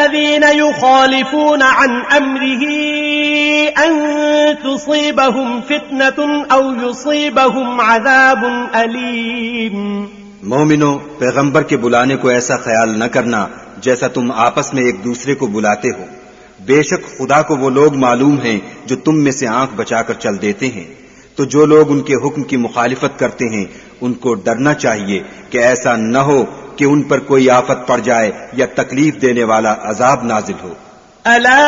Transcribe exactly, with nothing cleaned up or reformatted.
अल्लज़ीना युखालिफूना अन अम्रिही अन तुसीबहुम फितनतुन औ युसीबहुम अज़ाबुन अलीम। मोमिनो, पैगंबर के बुलाने को ऐसा ख्याल न करना जैसा तुम आपस में एक दूसरे को बुलाते हो। बेशक खुदा को वो लोग मालूम हैं जो तुम में से आंख बचाकर चल देते हैं। तो जो लोग उनके हुक्म की मुखालिफत करते हैं उनको डरना चाहिए कि ऐसा न हो कि उन पर कोई आफत पड़ जाए या तकलीफ देने वाला अजाब नाजिल हो।